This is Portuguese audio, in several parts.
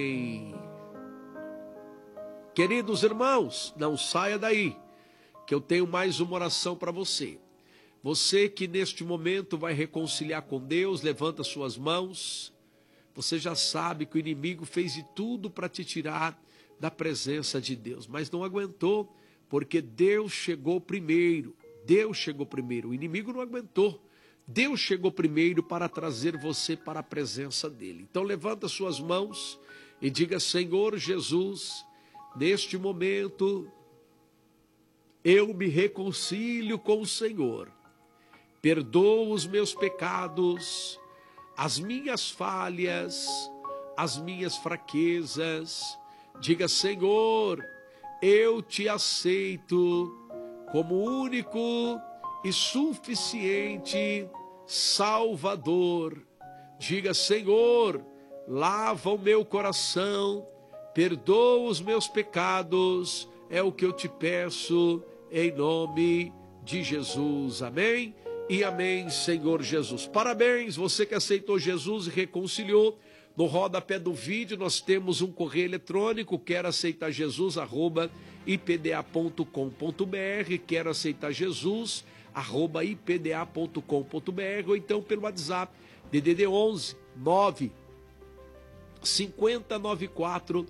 Queridos irmãos, não saia daí, que eu tenho mais uma oração para você. Você que neste momento vai reconciliar com Deus, levanta suas mãos. Você já sabe que o inimigo fez de tudo para te tirar da presença de Deus, mas não aguentou, porque Deus chegou primeiro. Deus chegou primeiro, o inimigo não aguentou. Deus chegou primeiro para trazer você para a presença dele. Então levanta suas mãos e diga: Senhor Jesus, neste momento eu me reconcilio com o Senhor. Perdoa os meus pecados, as minhas falhas, as minhas fraquezas. Diga: Senhor, eu te aceito como único e suficiente Salvador. Diga: Senhor, lava o meu coração, perdoa os meus pecados, é o que eu te peço, em nome de Jesus. Amém? E amém, Senhor Jesus. Parabéns, você que aceitou Jesus e reconciliou. No rodapé do vídeo nós temos um correio eletrônico, quero aceitar Jesus, @ipda.com.br, quero aceitar Jesus, @ipda.com.br, ou então pelo WhatsApp, DDD 11 9 50 94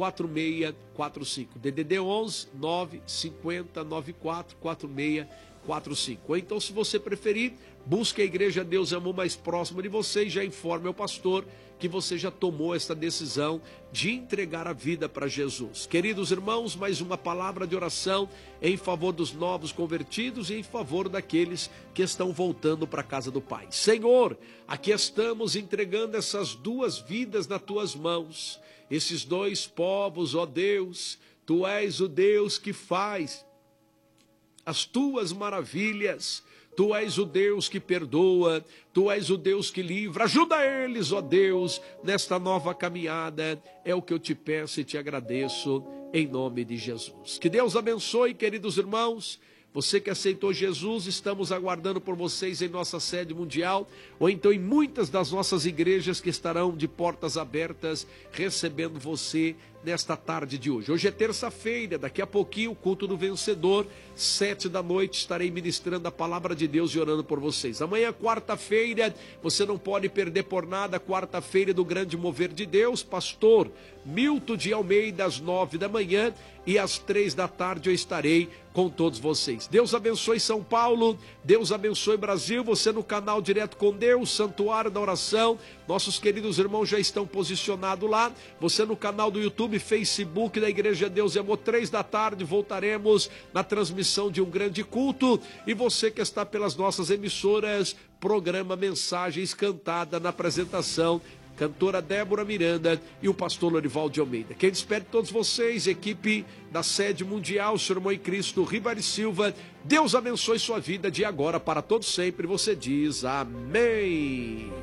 4645, DDD 11 9 50 94 4645. Ou então, se você preferir, busque a Igreja Deus e Amor mais próxima de você e já informe ao pastor que você já tomou esta decisão de entregar a vida para Jesus. Queridos irmãos, mais uma palavra de oração em favor dos novos convertidos e em favor daqueles que estão voltando para a casa do Pai. Senhor, aqui estamos entregando essas duas vidas nas tuas mãos, esses dois povos, ó Deus. Tu és o Deus que faz as tuas maravilhas. Tu és o Deus que perdoa, Tu és o Deus que livra. Ajuda eles, ó Deus, nesta nova caminhada. É o que eu te peço e te agradeço, em nome de Jesus. Que Deus abençoe, queridos irmãos. Você que aceitou Jesus, estamos aguardando por vocês em nossa sede mundial, ou então em muitas das nossas igrejas que estarão de portas abertas, recebendo você nesta tarde de hoje. Hoje é terça-feira, daqui a pouquinho o culto do vencedor, 19h, estarei ministrando a palavra de Deus e orando por vocês. Amanhã, quarta-feira, você não pode perder por nada, quarta-feira do grande mover de Deus, pastor Milton de Almeida, às 9h, e às 15h eu estarei com todos vocês. Deus abençoe São Paulo, Deus abençoe Brasil, você no canal Direto com Deus, Santuário da Oração, nossos queridos irmãos já estão posicionados lá, você no canal do YouTube, Facebook da Igreja Deus e Amor, 15h, voltaremos na transmissão de um grande culto, e você que está pelas nossas emissoras, programa Mensagens Cantada na apresentação, cantora Débora Miranda e o pastor Lorival de Almeida. Quem despede todos vocês, equipe da sede mundial, seu irmão em Cristo, Ribari Silva. Deus abençoe sua vida de agora para todos sempre. Você diz amém.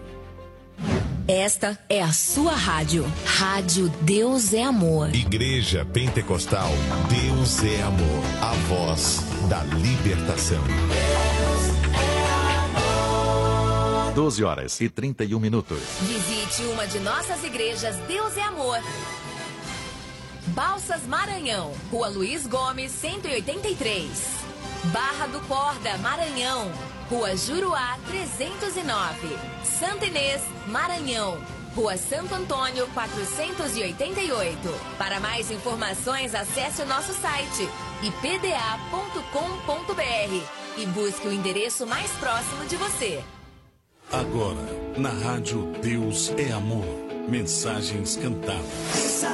Esta é a sua rádio. Rádio Deus é Amor. Igreja Pentecostal Deus é Amor. A voz da libertação. 12h31. Visite uma de nossas igrejas Deus é Amor. Balsas Maranhão, Rua Luiz Gomes, 183. Barra do Corda, Maranhão, Rua Juruá, 309. Santa Inês, Maranhão, Rua Santo Antônio, 488. Para mais informações, acesse o nosso site ipda.com.br e busque o endereço mais próximo de você. Agora, na rádio Deus é Amor, mensagens cantadas.